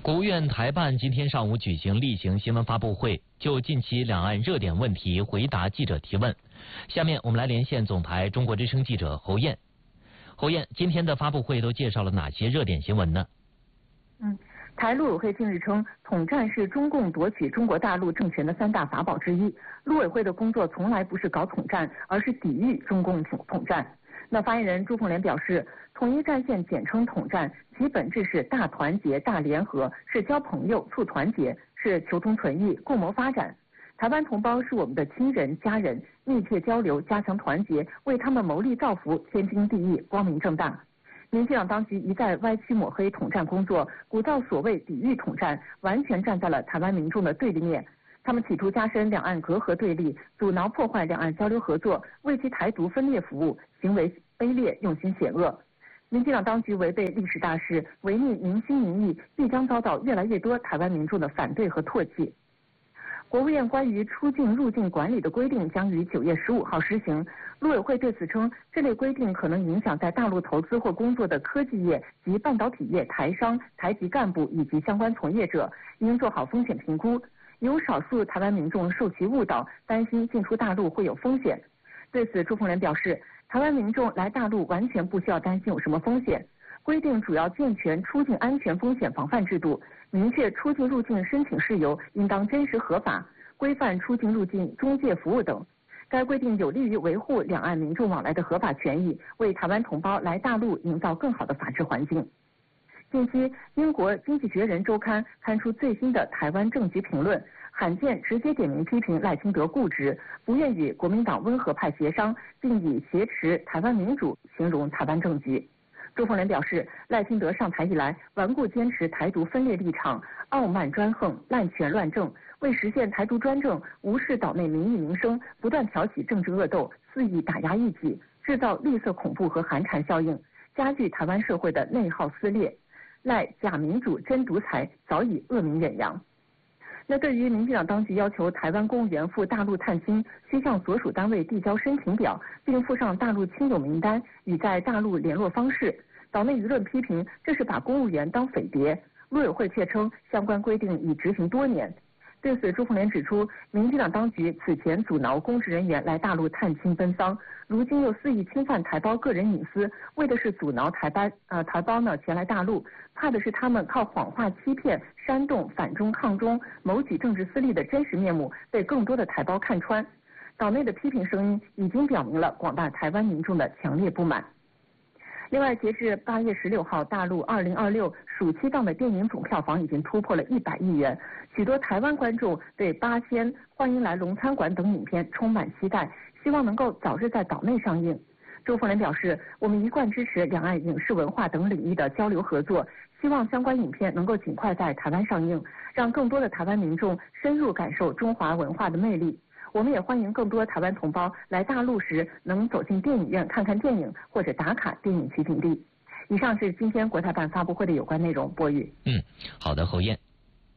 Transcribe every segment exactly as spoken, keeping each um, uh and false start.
国务院台办今天上午举行例行新闻发布会，就近期两岸热点问题回答记者提问。下面我们来连线总台中国之声记者侯燕。侯燕，今天的发布会都介绍了哪些热点新闻呢？ 嗯，台陆委会近日称，统战是中共夺取中国大陆政权的三大法宝之一。陆委会的工作从来不是搞统战，而是抵御中共统统战。那发言人朱凤莲表示，统一战线简称统战，其本质是大团结、大联合，是交朋友、促团结，是求同存异、共谋发展。台湾同胞是我们的亲人、家人，密切交流，加强团结，为他们谋利造福，天经地义、光明正大。民进党当局一再歪曲抹黑统战工作，鼓噪所谓抵御统战，完全站在了台湾民众的对立面。他们企图加深两岸隔阂对立，阻挠破坏两岸交流合作，为其台独分裂服务，行为卑劣，用心险恶。民进党当局违背历史大势，违逆民心民意，必将遭到越来越多台湾民众的反对和唾弃。国务院关于出境入境管理的规定将于九月十五号施行。陆委会对此称，这类规定可能影响在大陆投资或工作的科技业及半导体业台商、台籍干部以及相关从业者，应做好风险评估。有少数台湾民众受其误导，担心进出大陆会有风险。对此，朱凤莲表示，台湾民众来大陆完全不需要担心有什么风险。规定主要健全出境安全风险防范制度，明确出境入境申请事由应当真实合法，规范出境入境中介服务等。该规定有利于维护两岸民众往来的合法权益，为台湾同胞来大陆营造更好的法治环境。近期，英国《经济学人》周刊刊出最新的台湾政局评论，罕见直接点名批评赖清德固执，不愿与国民党温和派协商，并以挟持台湾民主形容台湾政局。朱凤莲表示，赖清德上台以来，顽固坚持台独分裂立场，傲慢专横，滥权乱政，为实现台独专政，无视岛内民意民生，不断挑起政治恶斗，肆意打压异己，制造绿色恐怖和寒蝉效应，加剧台湾社会的内耗撕裂。赖假民主真独裁早已恶名远扬。那对于民进党当局要求台湾公务员赴大陆探亲需向所属单位递交申请表，并附上大陆亲友名单与在大陆联络方式，岛内舆论批评这是把公务员当匪谍。陆委会却称相关规定已执行多年。对此，朱凤莲指出，民进党当局此前阻挠公职人员来大陆探亲奔丧，如今又肆意侵犯台胞个人隐私，为的是阻挠台胞呃台胞呢前来大陆，怕的是他们靠谎话欺骗、煽动反中抗中、谋取政治私利的真实面目被更多的台胞看穿。岛内的批评声音已经表明了广大台湾民众的强烈不满。另外，截至八月十六号，大陆二零二六暑期档的电影总票房已经突破了一百亿元，许多台湾观众对《八仙》《欢迎来龙餐馆》等影片充满期待，希望能够早日在岛内上映。朱凤莲表示，我们一贯支持两岸影视文化等领域的交流合作，希望相关影片能够尽快在台湾上映，让更多的台湾民众深入感受中华文化的魅力。我们也欢迎更多台湾同胞来大陆时能走进电影院看看电影，或者打卡电影取景地。以上是今天国台办发布会的有关内容。播语。 嗯，好的，侯燕。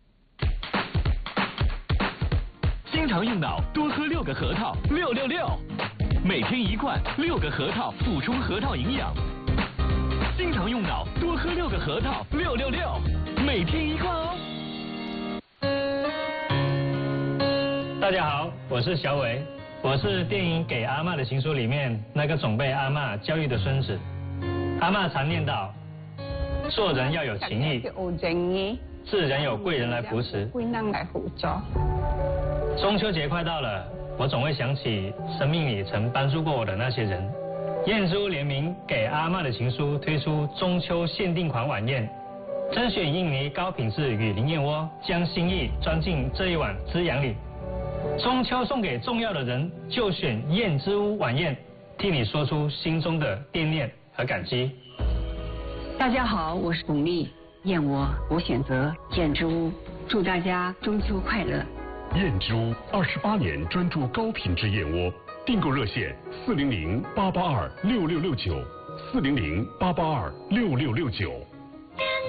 经常用脑，多喝六个核桃，六六六，每天一罐，六个核桃，补充核桃营养。经常用脑，多喝六个核桃，六六六，每天一罐哦。 大家好，我是小伟，我是电影《给阿嬷的情书》里面那个总被阿嬷教育的孙子。阿嬷常念叨，做人要有情义，自然有贵人来扶持。中秋节快到了，我总会想起生命里曾帮助过我的那些人。燕之屋联名《给阿嬷的情书》推出中秋限定款晚宴，甄选印尼高品质雨林燕窝，将心意装进这一碗滋养里。中秋送给重要的人，就选燕之屋晚宴，替你说出心中的惦念和感激。 大家好，我是巩俐，燕窝我选择燕之屋，祝大家中秋快乐。 燕之屋二十八年专注高品质燕窝，订购热线四零零八八二六六六九，四零零八八二六六六九。